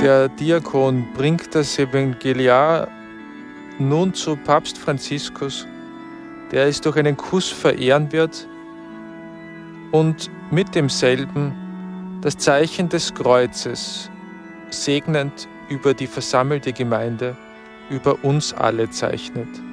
Der Diakon bringt das Evangeliar nun zu Papst Franziskus, der es durch einen Kuss verehren wird und mit demselben das Zeichen des Kreuzes segnend über die versammelte Gemeinde, über uns alle zeichnet.